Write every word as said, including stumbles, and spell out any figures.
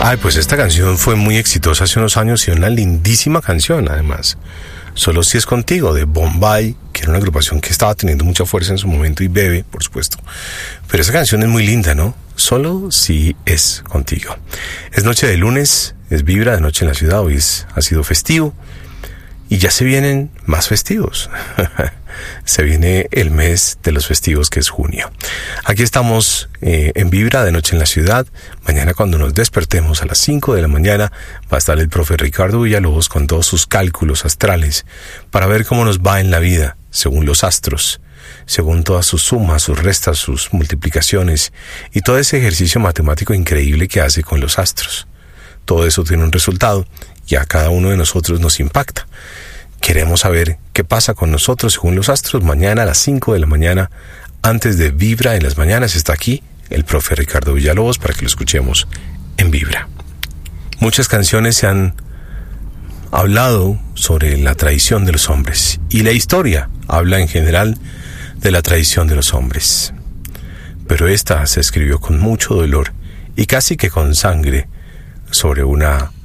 Ay, pues esta canción fue muy exitosa hace unos años y una lindísima canción, además. Solo si es contigo, de Bombay, que era una agrupación que estaba teniendo mucha fuerza en su momento, y Bebe, por supuesto. Pero esa canción es muy linda, ¿no? Solo si es contigo. Es noche de lunes, es Vibra de Noche en la Ciudad, hoy es, ha sido festivo. Y ya se vienen más festivos. Se viene el mes de los festivos, que es junio. Aquí estamos eh, en Vibra de Noche en la Ciudad. Mañana, cuando nos despertemos a las cinco de la mañana, va a estar el profe Ricardo Villalobos con todos sus cálculos astrales para ver cómo nos va en la vida, según los astros, según todas sus sumas, sus restas, sus multiplicaciones y todo ese ejercicio matemático increíble que hace con los astros. Todo eso tiene un resultado y a cada uno de nosotros nos impacta. Queremos saber qué pasa con nosotros según los astros. Mañana a las cinco de la mañana, antes de Vibra en las mañanas, está aquí el profe Ricardo Villalobos para que lo escuchemos en Vibra. Muchas canciones se han hablado sobre la traición de los hombres y la historia habla en general de la traición de los hombres. Pero esta se escribió con mucho dolor y casi que con sangre sobre una